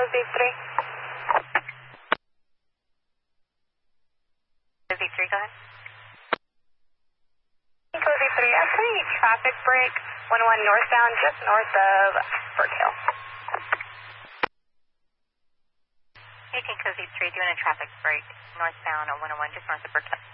Z3. Z3, go ahead. Echo Z3, I see traffic break 11 northbound just north of Burkill. You can Echo Z3 doing a traffic break northbound on 101 just north of Burkill.